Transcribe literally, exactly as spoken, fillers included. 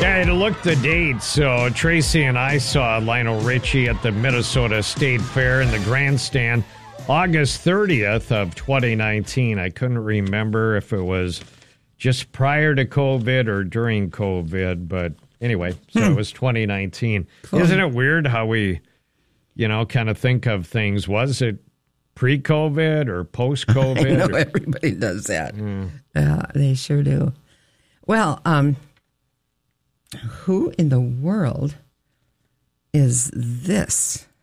Yeah, to look the dates. So Tracy and I saw Lionel Richie at the Minnesota State Fair in the grandstand August thirtieth of twenty nineteen. I couldn't remember if it was just prior to COVID or during COVID, but anyway, so hmm. it was twenty nineteen. Cool. Isn't it weird how we, you know, kind of think of things? Was it pre-COVID or post-COVID? I know or... everybody does that. Mm. Yeah, they sure do. Well, um, who in the world is this?